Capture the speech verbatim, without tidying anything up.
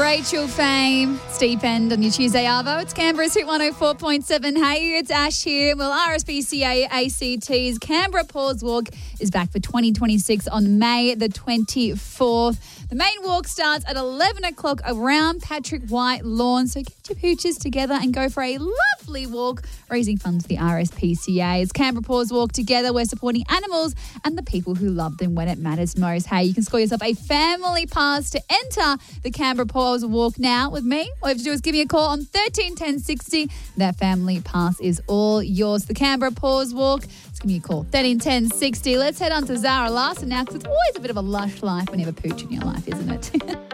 Rachel Fame, Stepend on your Tuesday Arvo. It's Canberra's Hit one oh four point seven. Hey, it's Ash here. Well, R S P C A A C T's Canberra Paws Walk is back for twenty twenty-six on May the twenty-fourth. The main walk starts at eleven o'clock around Patrick White Lawn. So get your pooches together and go for a lovely walk, raising funds for the R S P C A. It's Canberra Paws Walk together. We're supporting animals and the people who love them when it matters most. Hey, you can score yourself a family pass to enter the Canberra Paws Walk now with me. All you have to do is give me a call on thirteen ten sixty. That family pass is all yours. The Canberra Paws Walk. Just give me a call, thirteen ten sixty. Let's head on to Zara Larson now, because it's always a bit of a lush life when you have a pooch in your life, isn't it?